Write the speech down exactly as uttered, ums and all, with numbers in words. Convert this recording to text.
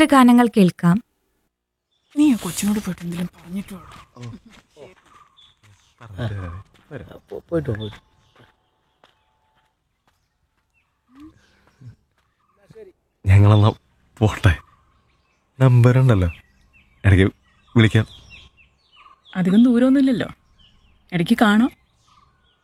ചലച്ചിത്ര ഗാനങ്ങൾ കേൾക്കാം. നീ കൊച്ചിനോട് പോയിട്ട് എന്തെങ്കിലും പറഞ്ഞിട്ട് പോയിട്ട് പോയിട്ട് ഞങ്ങളെന്നാ പോട്ടെ. നമ്പർ ഉണ്ടല്ലോ, ഇടയ്ക്ക് വിളിക്കാം. അധികം ദൂരമൊന്നുമില്ലല്ലോ, ഇടയ്ക്ക് കാണാം.